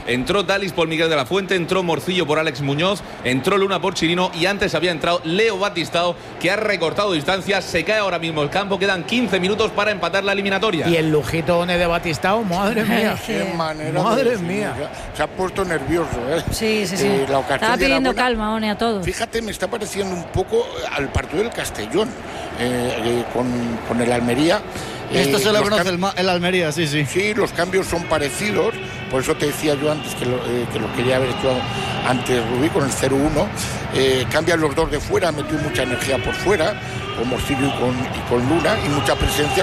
Entró Dalis por Miguel de la Fuente, entró Morcillo por Alex Muñoz, entró Luna por Chirino y antes había entrado Leo Batistao, que ha recortado distancias. Se cae ahora mismo el campo, quedan 15 minutos para empatar la eliminatoria. Y el lujito de Batistao, madre mía. Qué manera. Madre mía. Se ha puesto nervioso, ¿eh? Sí. La ocasión estaba pidiendo buena. calma, One, a todos. Fíjate, me está pareciendo un poco al partido del Castellón, con el Almería. Esto se lo conoce el Almería, sí. Sí, los cambios son parecidos, por eso te decía yo antes que lo quería haber hecho antes Rubí con el 0-1. Cambian los dos de fuera, metió mucha energía por fuera, con Morcillo y con Luna, y mucha presencia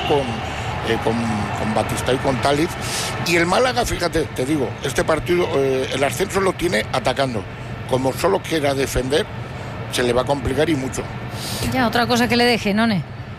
con Batista y con Taliz. Y el Málaga, fíjate, te digo, este partido, el ascenso lo tiene atacando. Como solo quiera defender, se le va a complicar y mucho. Ya, otra cosa que le deje, None.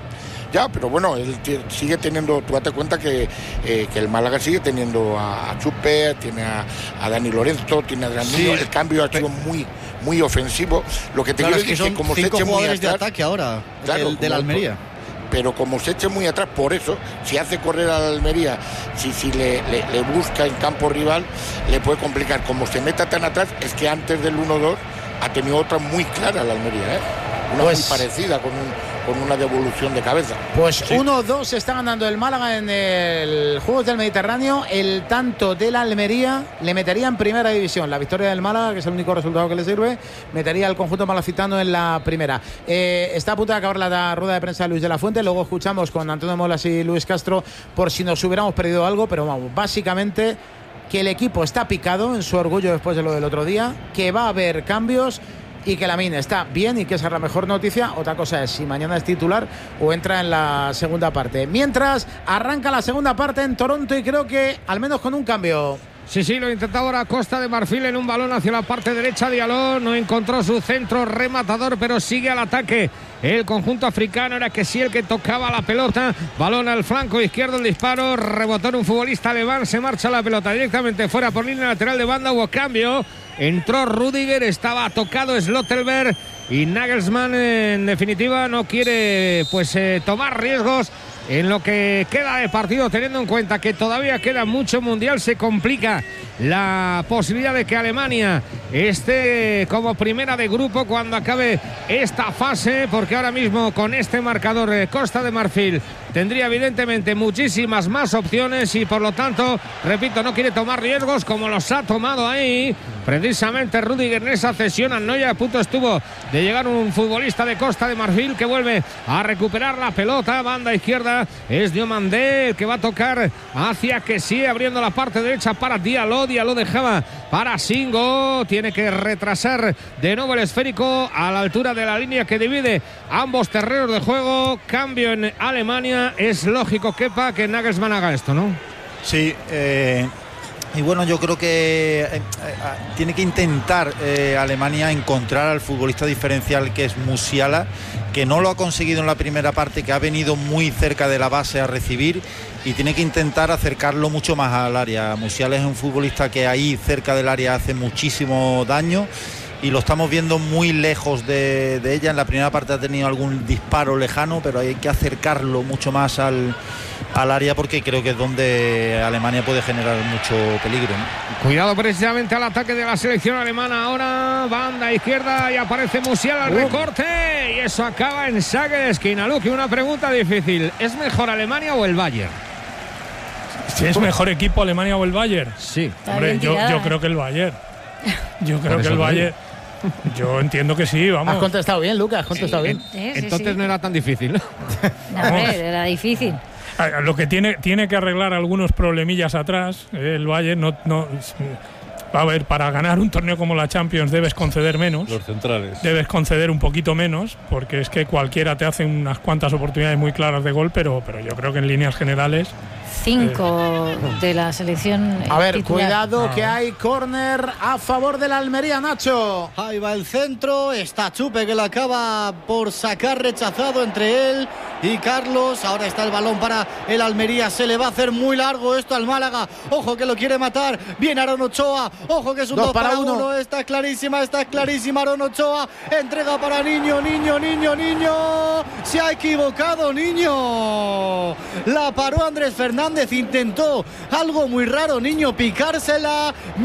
Ya, pero bueno, él sigue teniendo, tú date cuenta que el Málaga sigue teniendo a Chupe, tiene a Dani Lorenzo, tiene a Grandillo. El cambio ha sido muy ofensivo. Lo que te quiero decir es que como se eche muy atrás, de ataque ahora, claro, del Almería. Pero como se eche muy atrás, por eso, si hace correr a la Almería, si le busca en campo rival, le puede complicar. Como se meta tan atrás, es que antes del 1-2 ha tenido otra muy clara la Almería, ¿eh? Una muy parecida, con una devolución de cabeza. Pues 1-2 está ganando el Málaga en el Juegos del Mediterráneo. El tanto de la Almería le metería en primera división. La victoria del Málaga, que es el único resultado que le sirve, metería al conjunto malacitano en la primera. Está a punto de acabar la rueda de prensa de Luis de la Fuente. Luego escuchamos con Antonio Molas y Luis Castro por si nos hubiéramos perdido algo, pero vamos, básicamente que el equipo está picado en su orgullo después de lo del otro día, que va a haber cambios y que Lamine está bien y que esa es la mejor noticia. Otra cosa es si mañana es titular o entra en la segunda parte. Mientras arranca la segunda parte en Toronto y creo que al menos con un cambio. Sí, lo intentó ahora Costa de Marfil en un balón hacia la parte derecha. Diallo no encontró su centro rematador, pero sigue al ataque el conjunto africano. Era que sí el que tocaba la pelota. Balón al flanco izquierdo, el disparo, rebotó en un futbolista alemán, se marcha la pelota directamente fuera por línea lateral de banda. Hubo cambio, entró Rüdiger, estaba tocado Slotterberg y Nagelsmann en definitiva no quiere tomar riesgos en lo que queda de partido, teniendo en cuenta que todavía queda mucho mundial. Se complica la posibilidad de que Alemania esté como primera de grupo cuando acabe esta fase, porque ahora mismo con este marcador Costa de Marfil tendría evidentemente muchísimas más opciones y por lo tanto, repito, no quiere tomar riesgos como los ha tomado ahí precisamente Rüdiger en esa cesión. A Neuer a punto estuvo de llegar un futbolista de Costa de Marfil que vuelve a recuperar la pelota, banda izquierda es Diomandé el que va a tocar hacia que sí, abriendo la parte derecha para Diallo dejaba para Singo, tiene que retrasar de nuevo el esférico a la altura de la línea que divide ambos terrenos de juego. Cambio en Alemania, es lógico, Kepa, que Nagelsmann haga esto, ¿no? Sí, y bueno, yo creo que tiene que intentar Alemania encontrar al futbolista diferencial que es Musiala, que no lo ha conseguido en la primera parte, que ha venido muy cerca de la base a recibir, y tiene que intentar acercarlo mucho más al área. Musiala es un futbolista que ahí cerca del área hace muchísimo daño y lo estamos viendo muy lejos de ella. En la primera parte ha tenido algún disparo lejano, pero hay que acercarlo mucho más al área, porque creo que es donde Alemania puede generar mucho peligro, ¿no? Cuidado precisamente al ataque de la selección alemana. Ahora banda izquierda y aparece Musiala al recorte y eso acaba en saque de esquina. Luque, una pregunta difícil: ¿es mejor Alemania o el Bayern? Si es mejor equipo Alemania o el Bayern. Sí. Hombre, yo creo que el Bayern. Yo creo que el Bayern. Yo entiendo que sí, vamos. Has contestado bien, Lucas, has contestado bien. Entonces no era tan difícil, ¿no? No, era difícil. Lo que tiene que arreglar algunos problemillas atrás, el Bayern no a ver, para ganar un torneo como la Champions debes conceder menos. Los centrales. Debes conceder un poquito menos, porque es que cualquiera te hace unas cuantas oportunidades muy claras de gol, pero yo creo que en líneas generales 5 de la selección a ver, titular. cuidado que hay córner a favor de la Almería, Nacho. Ahí va el centro, está Chupe que lo acaba por sacar, rechazado entre él y Carlos. Ahora está el balón para el Almería, se le va a hacer muy largo esto al Málaga. Ojo que lo quiere matar, viene Aaron Ochoa, ojo que es un 2 para 1. Está clarísima Aaron Ochoa, entrega para Niño, se ha equivocado Niño, la paró Andrés Fernández, intentó algo muy raro Niño, picársela.